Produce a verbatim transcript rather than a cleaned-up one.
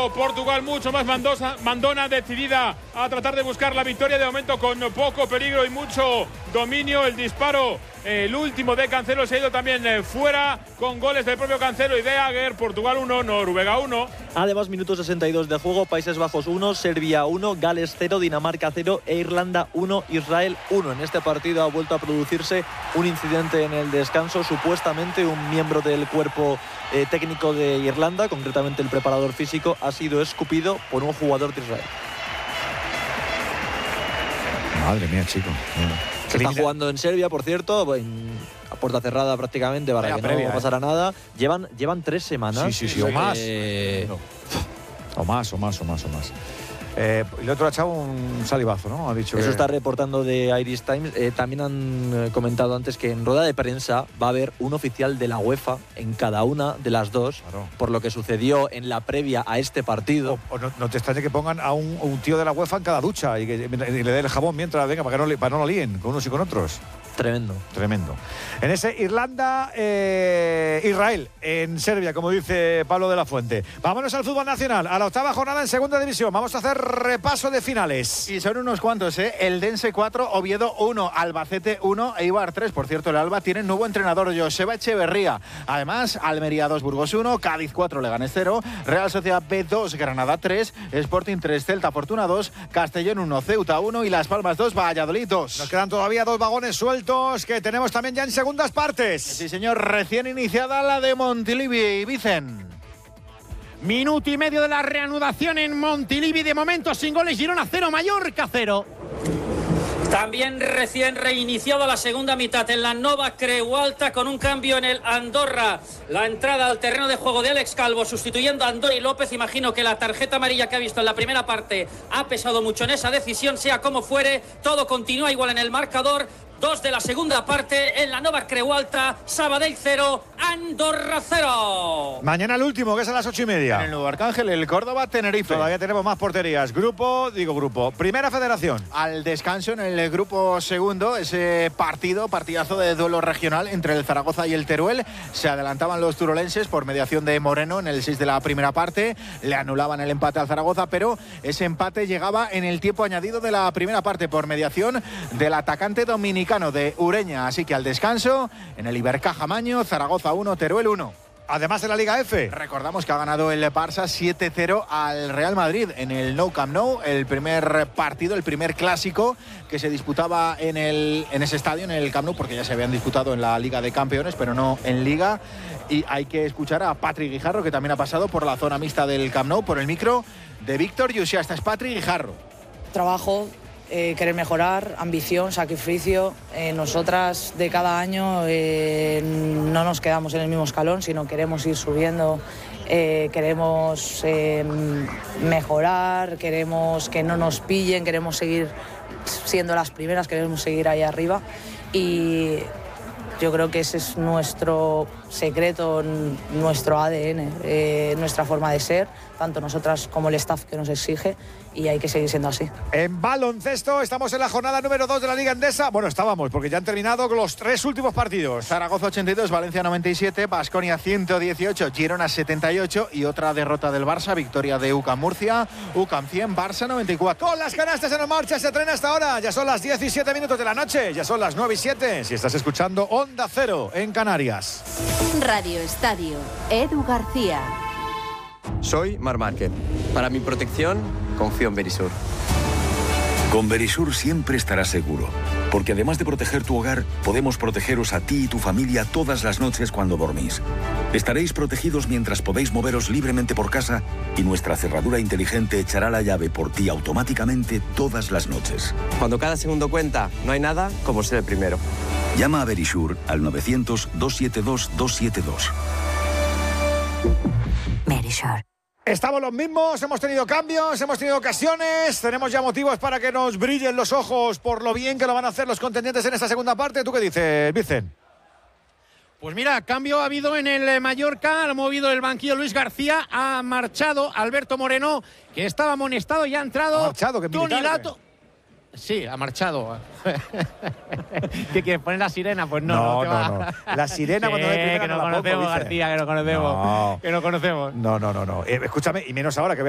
momento Portugal mucho más mandosa, mandona, decidida a tratar de buscar la victoria, de momento con poco peligro y mucho dominio. El disparo, eh, el último de Cancelo, se ha ido también eh, fuera, con goles del propio Cancelo y de Aguer. Portugal uno, Noruega uno. Además, minutos sesenta y dos de juego, Países Bajos uno, Serbia uno, Gales cero, Dinamarca cero e Irlanda uno, Israel uno. En este partido ha vuelto a producirse un incidente en el descanso. Supuestamente un miembro del cuerpo eh, técnico de Irlanda, concretamente el preparador físico, ha sido escupido por un jugador de Israel. Madre mía, chico. Se está jugando en Serbia, por cierto, en, a puerta cerrada prácticamente, para Vaya que previa, no pasara eh. nada. Llevan, llevan tres semanas. Sí, sí, sí, o más. Eh... O más, o más, o más, o más. Eh, y el otro ha echado un salivazo, ¿no? Ha dicho Eso que... está reportando de Irish Times. Eh, también han comentado antes que en rueda de prensa va a haber un oficial de la UEFA en cada una de las dos, claro, por lo que sucedió en la previa a este partido. O, o no, no te extrañe que pongan a un, un tío de la UEFA en cada ducha y que y le dé el jabón mientras venga, para que no, para no lo líen con unos y con otros. Tremendo. Tremendo. En ese Irlanda, eh, Israel, en Serbia, como dice Pablo de la Fuente. Vámonos al fútbol nacional, a la octava jornada en segunda división. Vamos a hacer repaso de finales. Y son unos cuantos, ¿eh? El Dense cuatro, Oviedo uno, Albacete uno, Eibar tres. Por cierto, el Alba tiene nuevo entrenador, Joseba Echeverría. Además, Almería dos, Burgos uno, Cádiz cuatro, Leganés cero, Real Sociedad B dos, Granada tres, Sporting tres, Celta Fortuna dos, Castellón uno, Ceuta uno y Las Palmas dos, Valladolid dos. Nos quedan todavía dos vagones sueltos que tenemos también ya en segundas partes. Sí, señor, recién iniciada la de Montilivi y Vicen. Minuto y medio de la reanudación en Montilivi. De momento sin goles, Girona cero, Mallorca cero. También recién reiniciada la segunda mitad en la Nova Creu Alta, con un cambio en el Andorra. La entrada al terreno de juego de Alex Calvo sustituyendo a Andoni López. Imagino que la tarjeta amarilla que ha visto en la primera parte ha pesado mucho en esa decisión. Sea como fuere, todo continúa igual en el marcador. Dos de la segunda parte en la Nova Creu Alta. Sabadell cero, Andorra cero. Mañana el último, que es a las ocho y media. En el Nuevo Arcángel, el Córdoba, Tenerife. Todavía tenemos más porterías. Grupo, digo grupo. Primera Federación. Al descanso en el grupo segundo, ese partido, partidazo de duelo regional entre el Zaragoza y el Teruel. Se adelantaban los turolenses por mediación de Moreno en el seis de la primera parte. Le anulaban el empate al Zaragoza, pero ese empate llegaba en el tiempo añadido de la primera parte por mediación del atacante dominicano de Ureña. Así que al descanso, en el Ibercaja Maño, Zaragoza uno, Teruel uno. Además de la Liga F. Recordamos que ha ganado el Barça siete cero al Real Madrid en el Nou Camp Nou, el primer partido, el primer clásico que se disputaba en, el, en ese estadio, en el Camp Nou, porque ya se habían disputado en la Liga de Campeones, pero no en Liga. Y hay que escuchar a Patrick Guijarro, que también ha pasado por la zona mixta del Camp Nou, por el micro de Víctor Yusia. Esta es Patrick Guijarro. Trabajo, eh, querer mejorar, ambición, sacrificio. Eh, nosotras de cada año eh, no nos quedamos en el mismo escalón, sino queremos ir subiendo, eh, queremos eh, mejorar, queremos que no nos pillen, queremos seguir siendo las primeras, queremos seguir ahí arriba. Y yo creo que ese es nuestro secreto, nuestro A D N, eh, nuestra forma de ser, tanto nosotras como el staff que nos exige, y hay que seguir siendo así. En baloncesto estamos en la jornada número dos de la Liga Endesa. Bueno, estábamos, porque ya han terminado los tres últimos partidos. Zaragoza ochenta y dos, Valencia noventa y siete, Baskonia ciento dieciocho, Girona setenta y ocho y otra derrota del Barça, victoria de U C A M Murcia, U C A M cien, Barça noventa y cuatro. Con las canastas en marcha se trena hasta ahora. Ya son las diecisiete minutos de la noche, ya son las nueve y siete. Si estás escuchando Onda Cero en Canarias. Radio Estadio, Edu García. Soy Marc Márquez. Para mi protección, confío en Verisur. Con Verisur siempre estarás seguro, porque además de proteger tu hogar, podemos protegeros a ti y tu familia todas las noches cuando dormís. Estaréis protegidos mientras podéis moveros libremente por casa y nuestra cerradura inteligente echará la llave por ti automáticamente todas las noches. Cuando cada segundo cuenta, no hay nada como ser el primero. Llama a Verisur al novecientos, doscientos setenta y dos, doscientos setenta y dos. Verisur. Estamos los mismos, hemos tenido cambios, hemos tenido ocasiones, tenemos ya motivos para que nos brillen los ojos por lo bien que lo van a hacer los contendientes en esta segunda parte. ¿Tú qué dices, Vicen? Pues mira, cambio ha habido en el Mallorca, ha movido el banquillo Luis García, ha marchado Alberto Moreno, que estaba amonestado y ha entrado ¿Ha marchado? ¿Qué Toni militar, Lato. Sí, ha marchado. ¿Qué quieres? ¿Poner la sirena? Pues no. No, no, no, no. La sirena cuando sí, le primera que no no la conocemos, pongo, García, que no conocemos. No. Que no conocemos. No, no, no, no. Eh, escúchame, y menos ahora que